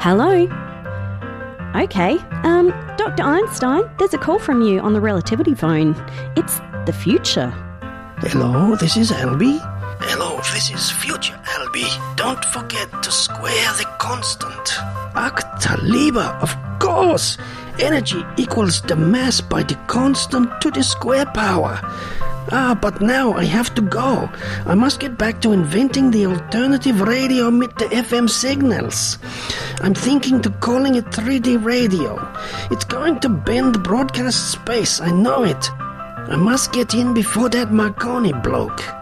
Hello? Okay, Dr. Einstein, there's a call from you on the relativity phone. It's the future. Hello, this is Albie. Hello, this is future Albie. Don't forget to square the constant. Octaliber, of course. Energy equals the mass by the constant to the square power. But now I have to go. I must get back to inventing the alternative radio with the FM signals. I'm thinking to calling it 3D radio. It's going to bend broadcast space, I know it. I must get in before that Marconi bloke.